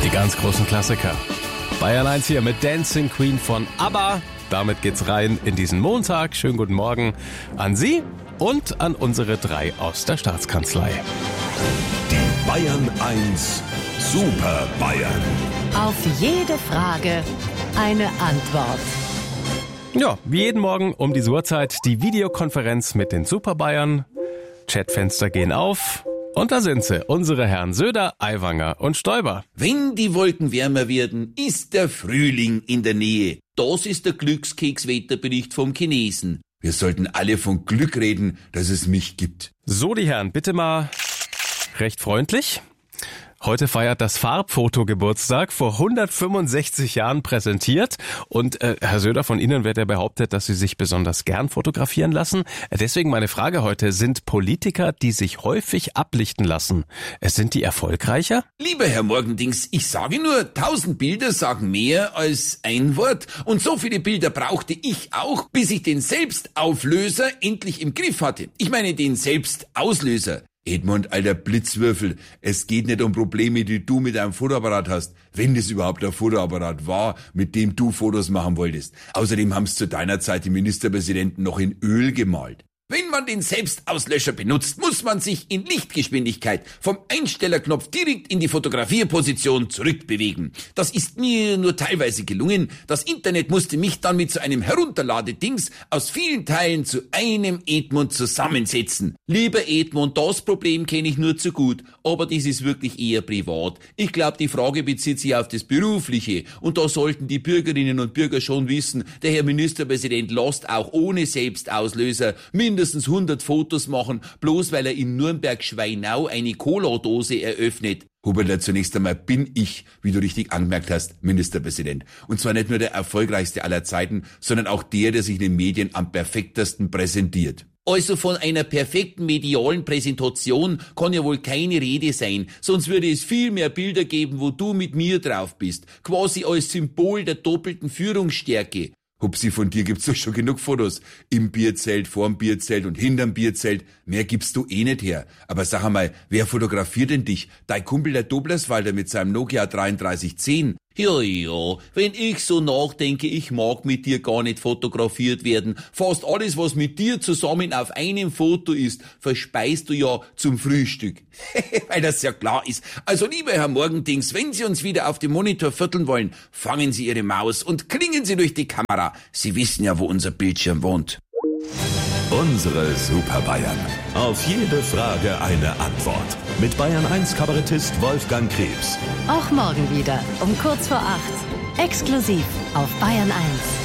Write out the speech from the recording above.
Die ganz großen Klassiker. Bayern 1 hier mit Dancing Queen von ABBA. Damit geht's rein in diesen Montag. Schönen guten Morgen an Sie und an unsere 3 aus der Staatskanzlei. Die Bayern 1 Super Bayern. Auf jede Frage eine Antwort. Ja, wie jeden Morgen um diese Uhrzeit die Videokonferenz mit den Super Bayern. Chatfenster gehen auf. Und da sind sie, unsere Herren Söder, Aiwanger und Stoiber. Wenn die Wolken wärmer werden, ist der Frühling in der Nähe. Das ist der Glückskekswetterbericht vom Chinesen. Wir sollten alle von Glück reden, dass es mich gibt. So, die Herren, bitte mal recht freundlich. Heute feiert das Farbfoto Geburtstag, vor 165 Jahren präsentiert. Und Herr Söder, von Ihnen wird ja behauptet, dass Sie sich besonders gern fotografieren lassen. Deswegen meine Frage heute, sind Politiker, die sich häufig ablichten lassen, sind die erfolgreicher? Lieber Herr Morgendings, ich sage nur, 1000 Bilder sagen mehr als ein Wort. Und so viele Bilder brauchte ich auch, bis ich den Selbstauflöser endlich im Griff hatte. Ich meine den Selbstauslöser. Edmund, alter Blitzwürfel, es geht nicht um Probleme, die du mit einem Fotoapparat hast, wenn das überhaupt ein Fotoapparat war, mit dem du Fotos machen wolltest. Außerdem haben's zu deiner Zeit die Ministerpräsidenten noch in Öl gemalt. Wenn man den Selbstauslöscher benutzt, muss man sich in Lichtgeschwindigkeit vom Einstellerknopf direkt in die Fotografierposition zurückbewegen. Das ist mir nur teilweise gelungen. Das Internet musste mich dann mit so einem Herunterladedings aus vielen Teilen zu einem Edmund zusammensetzen. Lieber Edmund, das Problem kenne ich nur zu gut, aber das ist wirklich eher privat. Ich glaube, die Frage bezieht sich auf das Berufliche und da sollten die Bürgerinnen und Bürger schon wissen, der Herr Ministerpräsident lässt auch ohne Selbstauslöser mindestens 100 Fotos machen, bloß weil er in Nürnberg-Schweinau eine Cola-Dose eröffnet. Huberler, zunächst einmal bin ich, wie du richtig angemerkt hast, Ministerpräsident. Und zwar nicht nur der erfolgreichste aller Zeiten, sondern auch der sich in den Medien am perfektesten präsentiert. Also von einer perfekten medialen Präsentation kann ja wohl keine Rede sein, sonst würde es viel mehr Bilder geben, wo du mit mir drauf bist, quasi als Symbol der doppelten Führungsstärke. Hupsi, von dir gibt's doch schon genug Fotos. Im Bierzelt, vorm Bierzelt und hinterm Bierzelt. Mehr gibst du eh nicht her. Aber sag einmal, wer fotografiert denn dich? Dein Kumpel der Doblerswalder mit seinem Nokia 3310? Ja, wenn ich so nachdenke, ich mag mit dir gar nicht fotografiert werden. Fast alles, was mit dir zusammen auf einem Foto ist, verspeist du ja zum Frühstück. Weil das ja klar ist. Also lieber Herr Morgendings, wenn Sie uns wieder auf dem Monitor vierteln wollen, fangen Sie Ihre Maus und klingen Sie durch die Kamera. Sie wissen ja, wo unser Bildschirm wohnt. Unsere Super Bayern. Auf jede Frage eine Antwort. Mit Bayern 1 Kabarettist Wolfgang Krebs. Auch morgen wieder um kurz vor 8. Exklusiv auf Bayern 1.